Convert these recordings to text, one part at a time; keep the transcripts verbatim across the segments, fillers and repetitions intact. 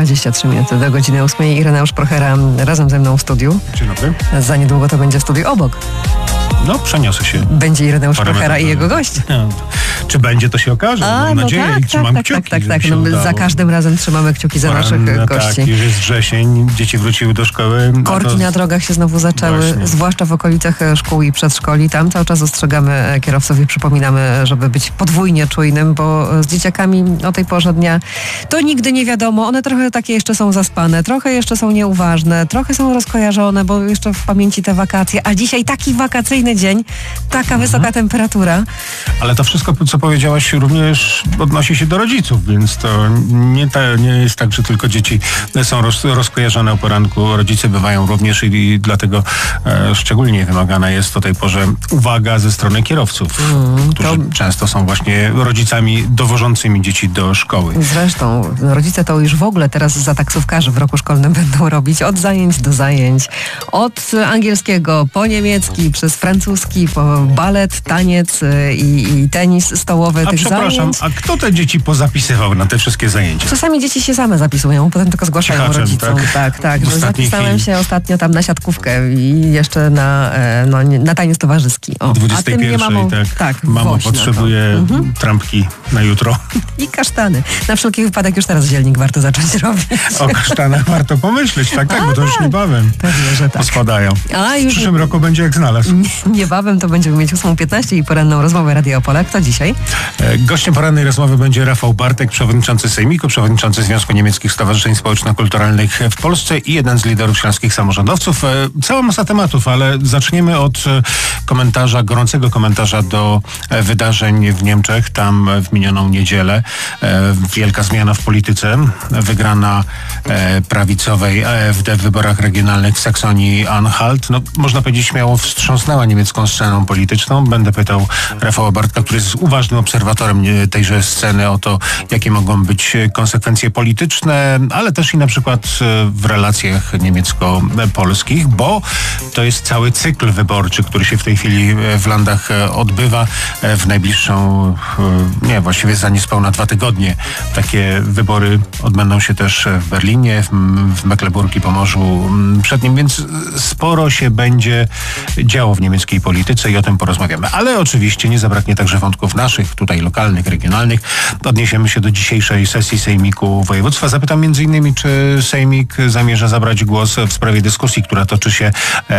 dwadzieścia trzy minuty do godziny ósmej. Ireneusz Prochera razem ze mną w studiu. Dzień dobry. Za niedługo to będzie studiu obok. No, przeniosę się. Będzie Ireneusz Prochera i jego gość. No, czy będzie, to się okaże. A, Mam no nadzieję tak, i trzymam tak, kciuki, tak, tak, żeby tak. się No, my udało. za każdym razem trzymamy kciuki za naszych no, gości. Tak, już jest wrzesień, dzieci wróciły do szkoły. Korki to... na drogach się znowu zaczęły, Właśnie. zwłaszcza w okolicach szkół i przedszkoli. Tam cały czas ostrzegamy kierowców i przypominamy, żeby być podwójnie czujnym, bo z dzieciakami o tej porze dnia to nigdy nie wiadomo. One trochę takie jeszcze są zaspane, trochę jeszcze są nieuważne, trochę są rozkojarzone, bo jeszcze w pamięci te wakacje. A dzisiaj taki wakacyjny dzień, taka mhm. wysoka temperatura. Ale to wszystko, co powiedziałaś, również odnosi się do rodziców, więc to nie, ta, nie jest tak, że tylko dzieci są roz, rozkojarzone o poranku. Rodzice bywają również i, i dlatego e, szczególnie wymagana jest o tej porze uwaga ze strony kierowców, mm, którzy to... często są właśnie rodzicami dowożącymi dzieci do szkoły. Zresztą rodzice to już w ogóle teraz za taksówkarzy w roku szkolnym będą robić od zajęć do zajęć. Od angielskiego po niemiecki, przez francuski, po balet, taniec i, i tenis stołowy. A tych przepraszam, zajęć. a kto te dzieci pozapisywał na te wszystkie zajęcia? Czasami dzieci się same zapisują, potem tylko zgłaszają Cichaczem, rodzicom. tak? Tak, tak. W ostatniej Zapisałem chwili. się ostatnio tam na siatkówkę i jeszcze na, no, na taniec towarzyski. O, O dwudziestej pierwszej, mamą, tak. tak Mama woźna potrzebuje mhm. trampki na jutro. I kasztany. Na wszelki wypadek już teraz zielnik warto zacząć robić. O kasztanach warto pomyśleć, tak, tak, A, bo to już tak. niebawem Pewnie, że tak. pospadają. A, W już przyszłym roku będzie jak znalazł. niebawem to będziemy mieć ósma piętnaście i poranną rozmowę Radia Opole. Kto dzisiaj? E, Gościem porannej rozmowy będzie Rafał Bartek, przewodniczący Sejmiku, przewodniczący Związku Niemieckich Stowarzyszeń Społeczno-Kulturalnych w Polsce i jeden z liderów śląskich samorządowców. E, Cała masa tematów, ale zaczniemy od e, komentarza, gorącego komentarza do e, wydarzeń w Niemczech. Tam e, w minioną niedzielę e, wielka zmiana w polityce. Wygrana e, prawicowej A F D w wyborach regionalnych w Saksonii-Anhalt. No, można powiedzieć śmiało wstrząsnęła niemiecką sceną polityczną. Będę pytał Rafała Bartka, który jest uważnym obserwatorem tejże sceny, o to, jakie mogą być konsekwencje polityczne, ale też i na przykład w relacjach niemiecko-polskich, bo to jest cały cykl wyborczy, który się w tej chwili w Landach odbywa. W najbliższą, nie, właściwie za niespełna dwa tygodnie takie wybory odbędą się też w Berlinie, w Mecklenburg i Pomorzu Przednim, więc sporo się będzie działo w niemieckiej polityce i o tym porozmawiamy. Ale oczywiście nie zabraknie także wątków naszych, tutaj lokalnych, regionalnych. Odniesiemy się do dzisiejszej sesji Sejmiku Województwa. Zapytam między innymi, czy Sejmik zamierza zabrać głos w sprawie dyskusji, która toczy się,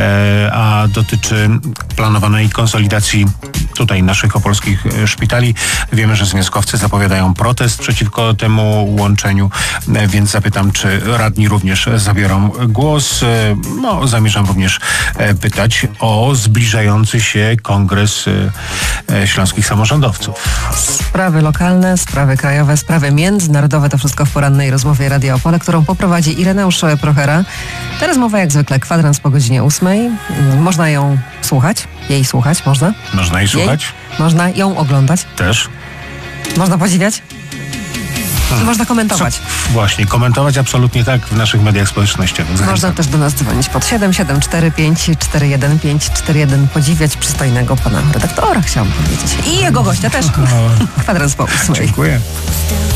e, a dotyczy planowanej konsolidacji tutaj naszych opolskich szpitali. Wiemy, że związkowcy zapowiadają protest przeciwko temu łączeniu, e, więc zapytam, czy radni również zabiorą głos. E, no, zamierzam również e, pytać o zbliżający się kongres e, śląskich samorządowców. Sprawy lokalne, sprawy krajowe, sprawy międzynarodowe, to wszystko w porannej rozmowie Radia Opole, którą poprowadzi Ireneusz Prochera. Ta rozmowa jak zwykle kwadrans po godzinie ósmej. Można ją słuchać, jej słuchać można. Można jej słuchać? Jej. Można ją oglądać. Też. Można podziwiać. I można komentować. Co? Właśnie, komentować absolutnie tak w naszych mediach społecznościowych. Zachęcam. Można też do nas dzwonić pod siedem siedem cztery pięć cztery jeden pięć cztery jeden. Podziwiać przystojnego pana redaktora, chciałam powiedzieć. I jego gościa też. Kwadrans po ósmej. Dziękuję.